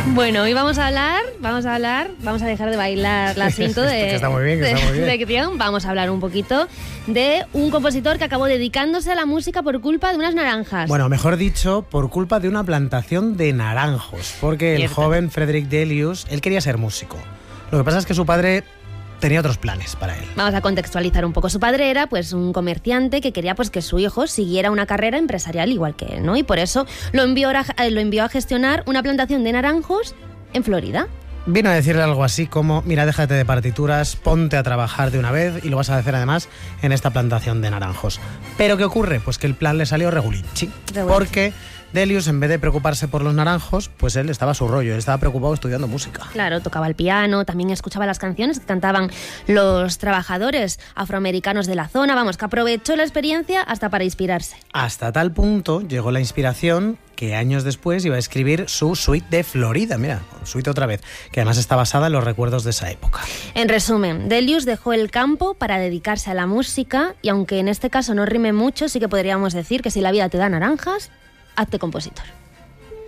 Bueno, hoy vamos a dejar de bailar la cinto que está muy bien, que está muy bien. sección. Vamos a hablar un poquito de un compositor que acabó dedicándose a la música por culpa de unas naranjas. Bueno, mejor dicho, por culpa de una plantación de naranjos, porque el joven Frederick Delius, él quería ser músico. Lo que pasa es que su padre tenía otros planes para él. Vamos a contextualizar un poco. Su padre era pues un comerciante que quería pues que su hijo siguiera una carrera empresarial igual que él, ¿no? Y por eso lo envió a gestionar una plantación de naranjos en Florida. Vino a decirle algo así como, mira, déjate de partituras, ponte a trabajar de una vez y lo vas a hacer además en esta plantación de naranjos. ¿Pero qué ocurre? Pues que el plan le salió regulinchi, porque Delius, en vez de preocuparse por los naranjos, pues él estaba a su rollo, él estaba preocupado estudiando música. Claro, tocaba el piano, también escuchaba las canciones que cantaban los trabajadores afroamericanos de la zona, vamos, que aprovechó la experiencia hasta para inspirarse. Hasta tal punto llegó la inspiración que años después iba a escribir su suite de Florida, mira, suite otra vez, que además está basada en los recuerdos de esa época. En resumen, Delius dejó el campo para dedicarse a la música y aunque en este caso no rime mucho, sí que podríamos decir que si la vida te da naranjas, hazte compositor.